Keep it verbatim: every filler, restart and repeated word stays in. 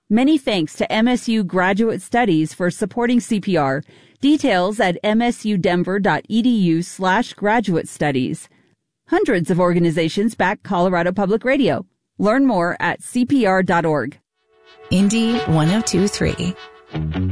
Many thanks to M S U Graduate Studies for supporting C P R. Details at msudenver.edu slash graduate studies. Hundreds of organizations back Colorado Public Radio. Learn more at c p r dot org. Indy one oh two three.